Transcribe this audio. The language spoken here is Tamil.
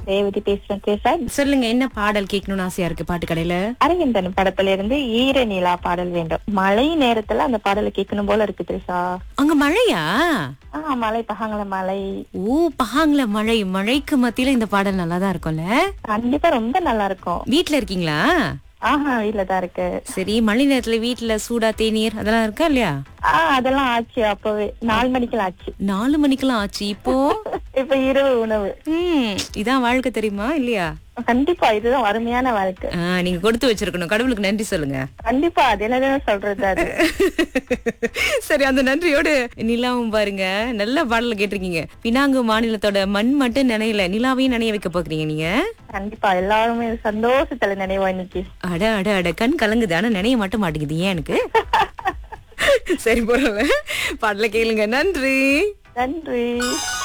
ரேவதி பேசுறேன் பேசுறேன். சொல்லுங்க, என்ன பாடல் கேட்கணும்னு ஆசையா இருக்கு பாட்டு கடையில? அரவிந்தன் படத்துல இருந்து ஈர நிலா பாடல் வேண்டும். மழை நேரத்துல அந்த பாடலை கேட்கணும் போல இருக்கு திரிசா. அங்க மழையா? மழை பகாங்கள மழை. ஓ, பகாங்கள மழை. மழைக்கு மத்தியில இந்த பாடல் நல்லாதான் இருக்கும்ல. கண்டிப்பா ரொம்ப நல்லா இருக்கும். வீட்ல இருக்கீங்களா? வீட்டுலதான் இருக்கு. சரி, மழை நேரத்துல வீட்டுல சூடா தேநீர் அதெல்லாம் இருக்கா இல்லையா? அதெல்லாம் ஆச்சு. அப்பவே 4 மணிக்கெல்லாம் ஆச்சு. 4 மணிக்கெல்லாம் ஆச்சு. இப்போ இப்ப இரவு உணவு. இதான் வாழ்க்கை தெரியுமா இல்லையா? கண்டிப்பா இதுதான் அருமையான வாழ்க்கை. நீங்க கொடுத்து வச்சிருக்கணும். கடவுளுக்கு நன்றி சொல்லுங்க. கண்டிப்பா அது என்னதான் சொல்றது அது. சரி, அந்த நன்றியோடு நிலாவும் பாருங்க, நல்ல பாடல கேட்டிருக்கீங்க. பினாங்கு மாநிலத்தோட மண் மட்டும் நினையல, நிலாவையும் நினைய வைக்க போறீங்க நீங்க. கண்டிப்பா எல்லாருமே சந்தோஷத்துல நினைவா இன்னைக்கு. அட அட அட, கண் கலங்குது. ஆனா நினைய மட்டும் மாட்டேங்குது ஏன் எனக்கு? சரி, போறல பாடல கேளுங்க. நன்றி. நன்றி.